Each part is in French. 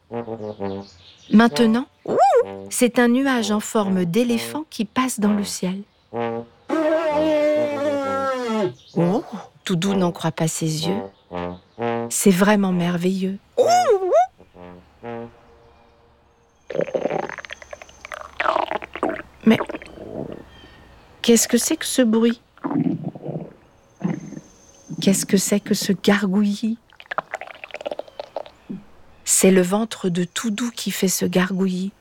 Maintenant, c'est un nuage en forme d'éléphant qui passe dans le ciel. Oh, Toudou n'en croit pas ses yeux. C'est vraiment merveilleux. Mais qu'est-ce que c'est que ce bruit? Qu'est-ce que c'est que ce gargouillis? C'est le ventre de Toudou qui fait ce gargouillis.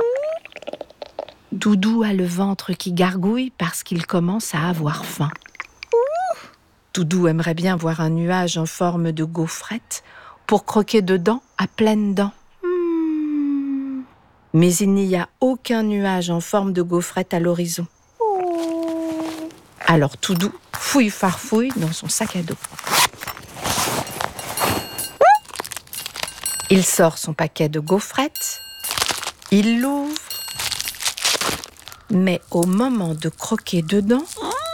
Toudou a le ventre qui gargouille parce qu'il commence à avoir faim. Toudou aimerait bien voir un nuage en forme de gaufrette pour croquer dedans à pleines dents. Mais il n'y a aucun nuage en forme de gaufrette à l'horizon. Alors Toudou fouille-farfouille dans son sac à dos. Il sort son paquet de gaufrettes, il l'ouvre, mais au moment de croquer dedans,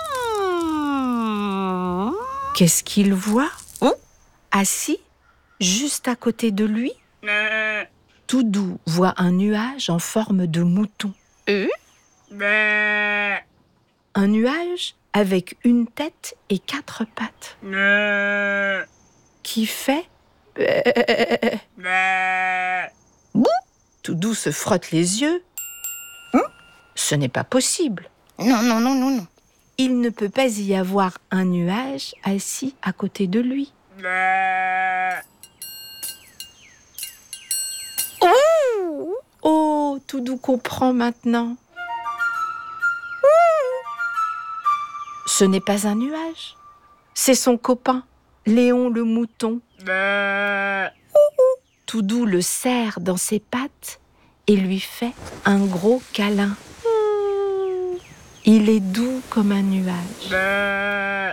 qu'est-ce qu'il voit? Assis, juste à côté de lui, Toudou voit un nuage en forme de mouton. Un nuage avec une tête et 4 pattes. Qui fait... Toudou se frotte les yeux. Ce n'est pas possible. Non. Il ne peut pas y avoir un nuage assis à côté de lui. Oh, Toudou comprend maintenant. Ce n'est pas un nuage. C'est son copain, Léon le mouton. Toudou le serre dans ses pattes et lui fait un gros câlin. Il est doux comme un nuage.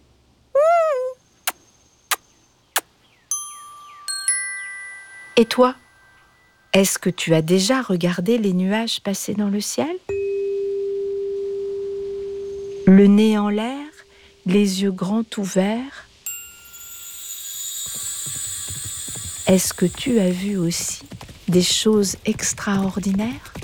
Et toi, est-ce que tu as déjà regardé les nuages passer dans le ciel? Le nez en l'air, les yeux grands ouverts. Est-ce que tu as vu aussi des choses extraordinaires?